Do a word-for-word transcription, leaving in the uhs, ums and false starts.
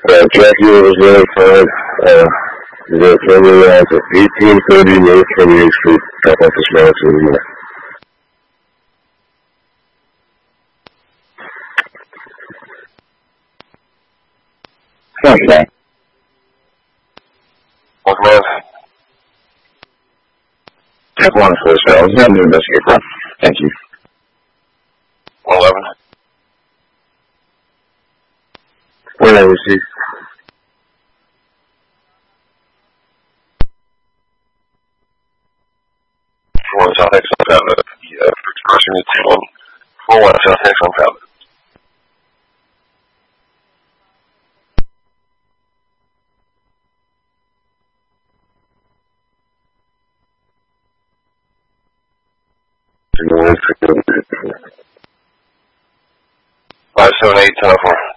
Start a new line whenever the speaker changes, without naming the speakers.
Uh, tracking was really fun. Uh, the family around to eighteen thirty North twenty-eighth Street, South Office Mountain, Illinois.
Okay.
What was?
Check one for this, fellas. I'm the investigator. Thank you.
one eleven. Where I received. four one South Exxon Fountain. The uh, first person is two one four one South Exxon Fountain. Five seven eight ten four.